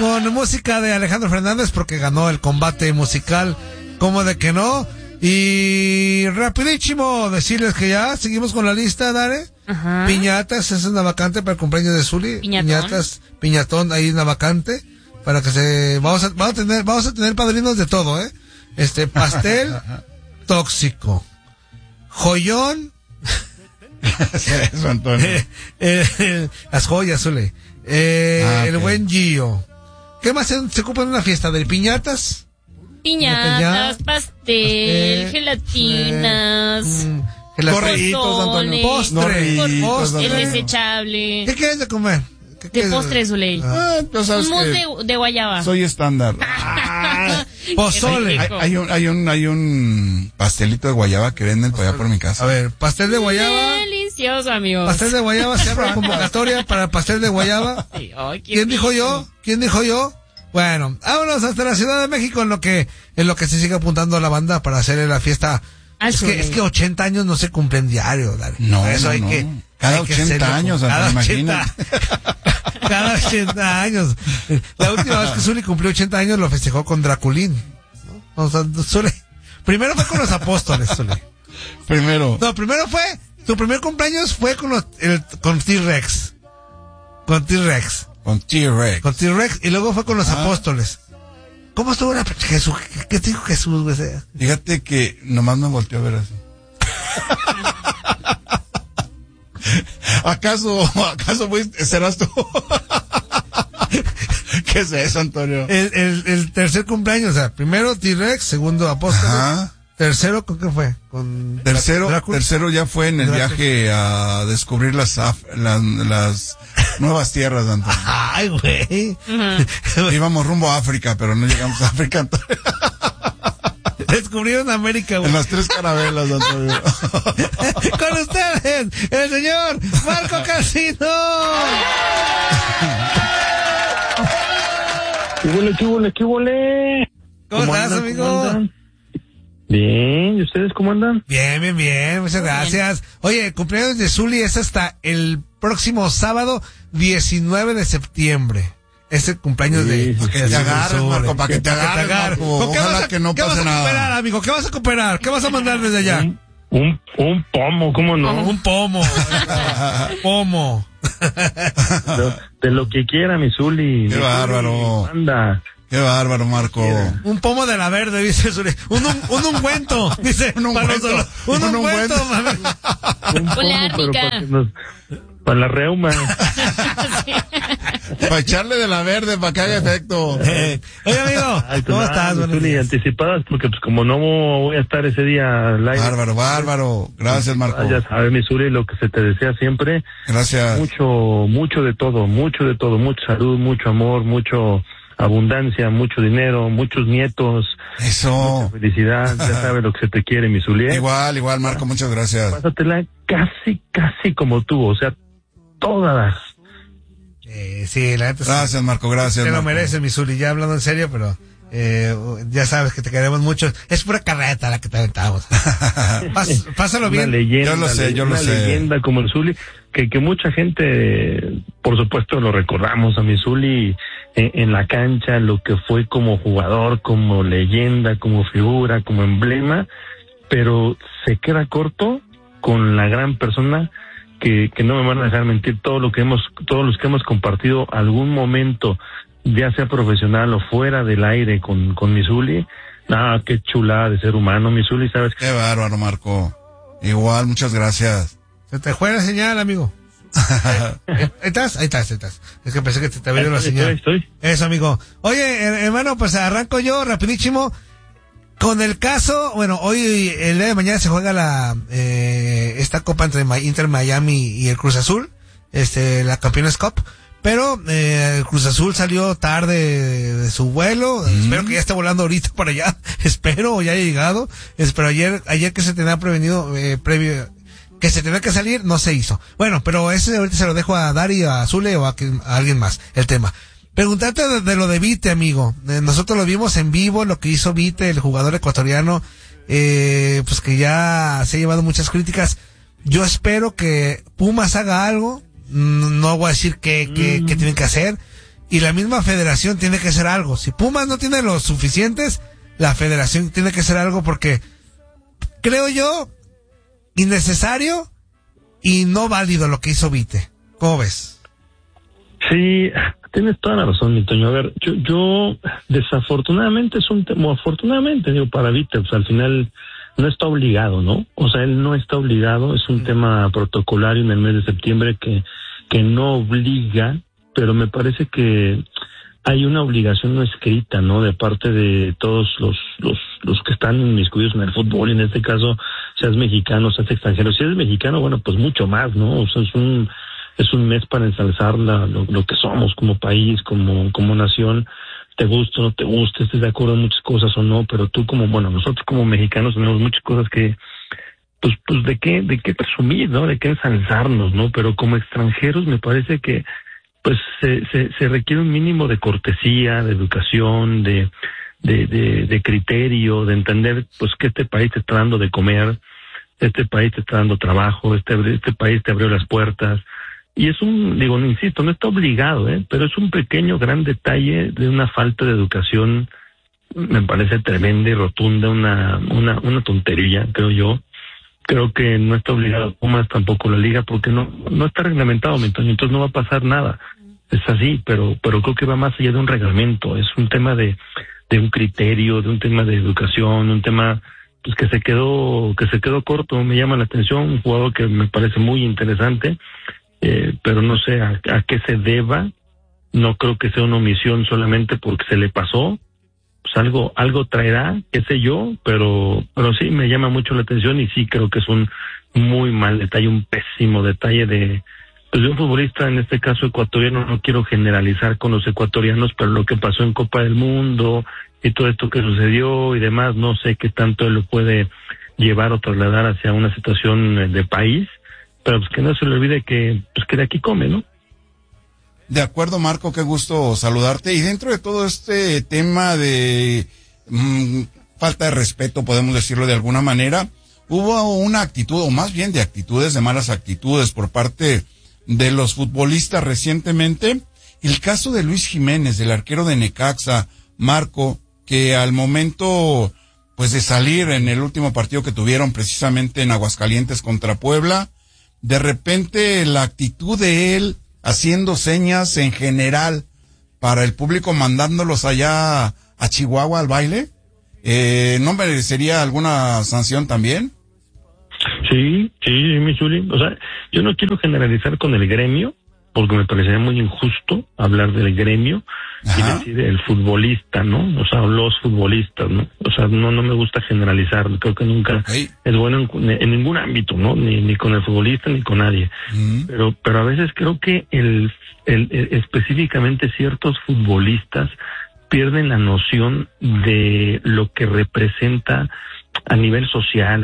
con música de Alejandro Fernández porque ganó el combate musical, ¿cómo de que no? Y rapidísimo decirles que ya seguimos con la lista, Dare. Ajá. Piñatas, esa es una vacante para el cumpleaños de Zuli. Piñatas, piñatón, ahí una vacante para que vamos a tener padrinos de todo, pastel tóxico, joyón, eso, Antonio. las joyas, Zuli, el buen Gio. ¿Qué más se ocupa en una fiesta? ¿De piñatas? Piñatas, pastel, gelatinas, correitos, Antonio. Postre, el desechable. ¿Qué quieres de comer? De postre, Zuley. Un mousse de guayaba. Soy estándar. Pozole. Hay un pastelito de guayaba que venden por allá por mi casa. A ver, pastel de guayaba. Delicioso, amigos. Pastel de guayaba, se abre convocatoria para pastel de guayaba. Sí, ay, ¿Quién dijo yo? Bueno, vámonos hasta la Ciudad de México en lo que se sigue apuntando a la banda para hacer la fiesta. Es que 80 años no se cumplen diario, Dale. No, eso no. hay Cada que 80 años, imagínate. Cada 80 añños. La última vez que Zuli cumplió 80 años lo festejó con Draculín, ¿no? O sea, primero fue con los apóstoles, Zuli. Tu primer cumpleaños fue con T-Rex. Con T-Rex y luego fue con los apóstoles. ¿Cómo estuvo Jesús? ¿Qué te dijo Jesús, güey? Fíjate que nomás me volteó a ver así. ¿Acaso serás tú? ¿Qué es eso, Antonio? El tercer cumpleaños, o sea, primero T-Rex, segundo apóstoles. Ajá. Tercero, ¿con qué fue? Tercero ya fue en el viaje a descubrir las nuevas tierras, Antonio. Ay, güey. Íbamos rumbo a África, pero no llegamos a África, Antonio. Descubrieron América, güey. En las 3 carabelas, Antonio. Con ustedes, el señor Marco Casino. ¿Qué huele? ¿Cómo estás, amigo? Bien, ¿y ustedes cómo andan? Bien, muchas gracias. Oye, el cumpleaños de Zuli es hasta el próximo sábado 19 de septiembre. Es el cumpleaños de... Para que te agarres, Marco, para que te agarres, Marco. Ojalá que no pase nada. ¿Qué vas a cooperar, amigo? ¿Qué vas a cooperar? ¿Qué vas a mandar desde allá? Un pomo, ¿cómo no? Un pomo. Pomo. De lo que quiera, mi Zuli. Qué bárbaro. Anda. Qué bárbaro, Marco. Un pomo de la verde, dice Zuli. Un ungüento, dice. Un ungüento, mami. Un pomo, pero para la reuma. Sí. Para echarle de la verde, para que haga efecto. Oye, amigo, ¿cómo estás? Zuli, anticipadas, porque pues como no voy a estar ese día al aire. Bárbaro. Gracias, Marco. Ya sabes, mi Zuli, lo que se te desea siempre. Gracias. Mucho de todo. Mucha salud, mucho amor, mucho abundancia, mucho dinero, muchos nietos. Eso. Mucha felicidad, ya sabes lo que se te quiere, mi Zuli. Igual, Marco, muchas gracias. Pásatela casi como tú, o sea, todas. Sí, la neta. Gracias, Marco, gracias. Te lo Marco. mereces, mi Zuli, ya hablando en serio, pero ya sabes que te queremos mucho. Es pura carreta la que te aventamos. Pásalo bien. Una leyenda, yo lo sé. Una leyenda como el Zuli, que mucha gente, por supuesto, lo recordamos a mi Zuli en la cancha, lo que fue como jugador, como leyenda, como figura, como emblema, pero se queda corto con la gran persona que no me van a dejar mentir, todos los que hemos compartido algún momento, ya sea profesional o fuera del aire con mi Zuli. Qué chulada de ser humano, mi Zuli, ¿sabes? Qué bárbaro, Marco. Igual, muchas gracias. Se te fue la señal, amigo. Ahí estás. Es que pensé que te había ido la señal. Estoy. Eso, amigo. Oye, hermano, pues arranco yo rapidísimo con el caso. Bueno, hoy, el día de mañana se juega esta copa entre Inter Miami y el Cruz Azul, la Campeones Cup. Pero el Cruz Azul salió tarde de su vuelo. Espero que ya esté volando ahorita para allá. Espero, o ya haya llegado. Pero ayer que se tenía prevenido, previo, que se tenía que salir, no se hizo. Bueno, pero ese ahorita se lo dejo a Dari, a Zule o a alguien más, el tema. Preguntarte de lo de Vite, amigo. Nosotros lo vimos en vivo, lo que hizo Vite, el jugador ecuatoriano, pues que ya se ha llevado muchas críticas. Yo espero que Pumas haga algo. No voy a decir qué tienen que hacer. y la misma federación tiene que hacer algo. Si Pumas no tiene los suficientes, la federación tiene que hacer algo porque, creo yo, innecesario y no válido lo que hizo Vite. ¿Cómo ves? Sí, tienes toda la razón, mi Toño. A ver, yo desafortunadamente es un tema, afortunadamente, digo, para Vite, pues al final no está obligado, ¿no? O sea, él no está obligado, es un tema protocolario en el mes de septiembre que no obliga, pero me parece que hay una obligación no escrita, ¿no? De parte de todos los que están inmiscuidos en el fútbol, y en este caso, seas mexicano, seas extranjero. Si eres mexicano, bueno, pues mucho más, ¿no? O sea, es un mes para ensalzar lo que somos como país, como nación. Te guste o no te guste, estés de acuerdo en muchas cosas o no, pero tú nosotros como mexicanos tenemos muchas cosas que, pues de qué presumir, ¿no? De qué ensalzarnos, ¿no? Pero como extranjeros me parece que, pues se requiere un mínimo de cortesía, de educación, de criterio, de entender, pues, que este país te está dando de comer, este país te está dando trabajo, este país te abrió las puertas. Y es insisto, no está obligado, pero es un pequeño, gran detalle de una falta de educación, me parece tremenda y rotunda, una tontería, creo yo. Creo que no está obligado Pumas, tampoco la liga, porque no está reglamentado, entonces no va a pasar nada. Es así, pero creo que va más allá de un reglamento, es un tema de un criterio, de un tema de educación, un tema, pues, que se quedó corto. Me llama la atención, un jugador que me parece muy interesante, pero no sé a qué se deba. No creo que sea una omisión solamente porque se le pasó. Pues algo traerá, qué sé yo, pero sí me llama mucho la atención, y sí creo que es un muy mal detalle, un pésimo detalle de un futbolista, en este caso ecuatoriano. No quiero generalizar con los ecuatorianos, pero lo que pasó en Copa del Mundo y todo esto que sucedió y demás, no sé qué tanto él lo puede llevar o trasladar hacia una situación de país, pero pues que no se le olvide que de aquí come, ¿no? De acuerdo, Marco, qué gusto saludarte. Y dentro de todo este tema de falta de respeto, podemos decirlo de alguna manera, hubo una actitud, o más bien de malas actitudes por parte de los futbolistas recientemente. El caso de Luis Jiménez, del arquero de Necaxa, Marco, que al momento, pues, de salir en el último partido que tuvieron precisamente en Aguascalientes contra Puebla, de repente la actitud de él haciendo señas en general para el público, mandándolos allá a Chihuahua al baile, ¿no merecería alguna sanción también? Sí, mi Zuli. O sea, yo no quiero generalizar con el gremio, porque me parecería muy injusto hablar del gremio. Ajá. Y decir el futbolista, ¿no? O sea, los futbolistas, ¿no? O sea, no me gusta generalizar. Creo que nunca es bueno en ningún ámbito, ¿no? Ni con el futbolista ni con nadie. Pero a veces creo que específicamente ciertos futbolistas pierden la noción de lo que representa a nivel social,